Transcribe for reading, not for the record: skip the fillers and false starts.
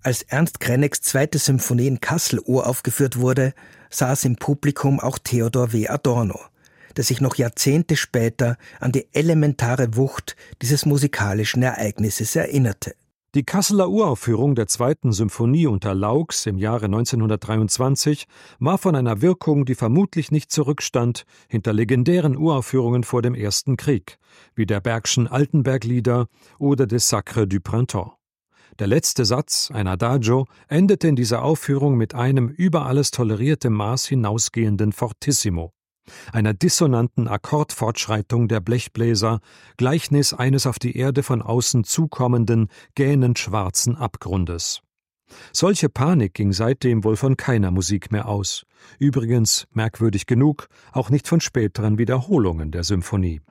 Als Ernst Krenecks 2. Symphonie in Kassel uraufgeführt wurde, saß im Publikum auch Theodor W. Adorno, der sich noch Jahrzehnte später an die elementare Wucht dieses musikalischen Ereignisses erinnerte. Die Kasseler Uraufführung der 2. Symphonie unter Laux im Jahre 1923 war von einer Wirkung, die vermutlich nicht zurückstand hinter legendären Uraufführungen vor dem Ersten Krieg, wie der Bergschen Altenberg-Lieder oder des Sacre du Printemps. Der letzte Satz, ein Adagio, endete in dieser Aufführung mit einem über alles tolerierte Maß hinausgehenden Fortissimo, einer dissonanten Akkordfortschreitung der Blechbläser, Gleichnis eines auf die Erde von außen zukommenden, gähnend schwarzen Abgrundes. Solche Panik ging seitdem wohl von keiner Musik mehr aus. Übrigens, merkwürdig genug, auch nicht von späteren Wiederholungen der Symphonie.